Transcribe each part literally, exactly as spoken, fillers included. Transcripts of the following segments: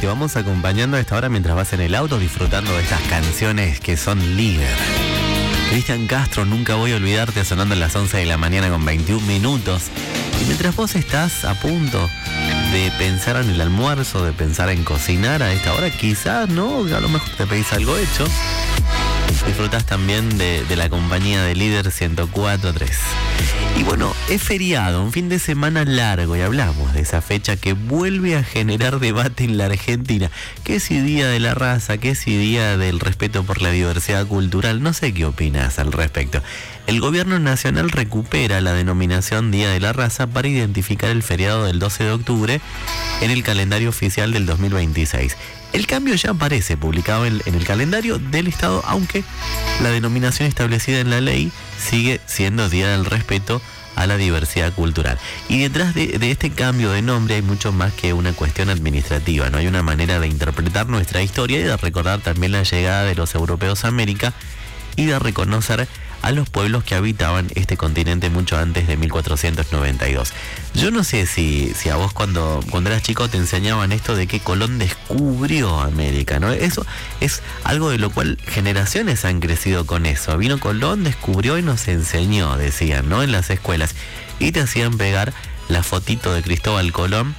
te vamos acompañando a esta hora mientras vas en el auto disfrutando de estas canciones que son líder. Cristian Castro, Nunca Voy a Olvidarte, sonando a las once de la mañana con veintiún minutos. Y mientras vos estás a punto de pensar en el almuerzo, de pensar en cocinar a esta hora, quizás, ¿no? A lo mejor te pedís algo hecho. Disfrutás también de, de la compañía de Líder ciento cuatro punto tres. Y bueno, es feriado, un fin de semana largo, y hablamos de esa fecha que vuelve a generar debate en la Argentina. ¿Qué si Día de la Raza? ¿Qué si Día del Respeto por la Diversidad Cultural? No sé qué opinas al respecto. El gobierno nacional recupera la denominación Día de la Raza para identificar el feriado del doce de octubre en el calendario oficial del dos mil veintiséis. El cambio ya aparece publicado en, en el calendario del Estado, aunque la denominación establecida en la ley sigue siendo Día del Respeto a la Diversidad Cultural. Y detrás de, de este cambio de nombre hay mucho más que una cuestión administrativa, ¿no? Hay una manera de interpretar nuestra historia y de recordar también la llegada de los europeos a América y de reconocer a los pueblos que habitaban este continente mucho antes de mil cuatrocientos noventa y dos. Yo no sé si, si a vos cuando, cuando eras chico te enseñaban esto de que Colón descubrió América, ¿no? Eso es algo de lo cual generaciones han crecido con eso. Vino Colón, descubrió y nos enseñó, decían, ¿no? En las escuelas. Y te hacían pegar la fotito de Cristóbal Colón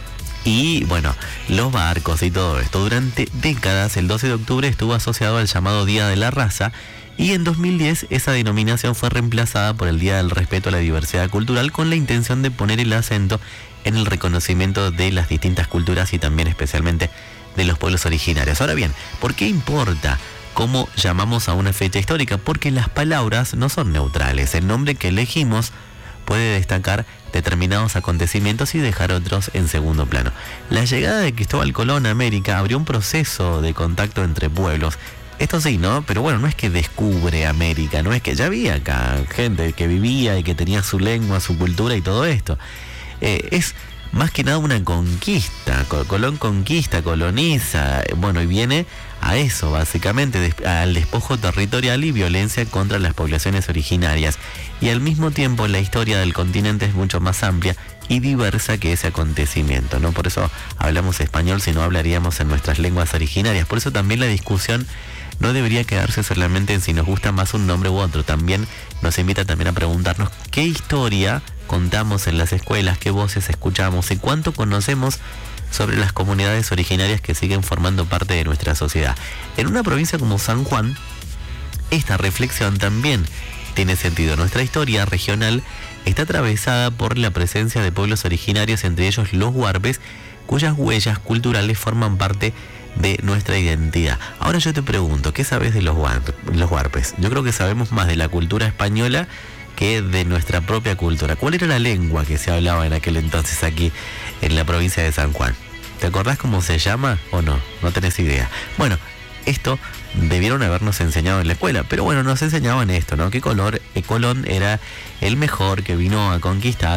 y, bueno, los barcos y todo esto. Durante décadas, el doce de octubre estuvo asociado al llamado Día de la Raza, y en dos mil diez esa denominación fue reemplazada por el Día del Respeto a la Diversidad Cultural, con la intención de poner el acento en el reconocimiento de las distintas culturas y también especialmente de los pueblos originarios. Ahora bien, ¿por qué importa cómo llamamos a una fecha histórica? Porque las palabras no son neutrales. El nombre que elegimos puede destacar determinados acontecimientos y dejar otros en segundo plano. La llegada de Cristóbal Colón a América abrió un proceso de contacto entre pueblos. Esto sí, ¿no? Pero bueno, no es que descubre América, no es que ya había acá gente que vivía y que tenía su lengua, su cultura y todo esto. Eh, es más que nada una conquista. Colón conquista, coloniza, bueno, y viene a eso, básicamente, al despojo territorial y violencia contra las poblaciones originarias. Y al mismo tiempo la historia del continente es mucho más amplia y diversa que ese acontecimiento, ¿no? Por eso hablamos español, si no hablaríamos en nuestras lenguas originarias. Por eso también la discusión no debería quedarse solamente en si nos gusta más un nombre u otro. También nos invita también a preguntarnos qué historia contamos en las escuelas, qué voces escuchamos y cuánto conocemos sobre las comunidades originarias que siguen formando parte de nuestra sociedad. En una provincia como San Juan, esta reflexión también tiene sentido. Nuestra historia regional está atravesada por la presencia de pueblos originarios, entre ellos los huarpes, cuyas huellas culturales forman parte de nuestra identidad. Ahora yo te pregunto, ¿qué sabes de los huarpes? Yo creo que sabemos más de la cultura española que de nuestra propia cultura. ¿Cuál era la lengua que se hablaba en aquel entonces aquí en la provincia de San Juan? ¿Te acordás cómo se llama o no? No tenés idea. Bueno, esto debieron habernos enseñado en la escuela, pero bueno, nos enseñaban esto, ¿no? Que Colón, eh, Colón era el mejor, que vino a conquistar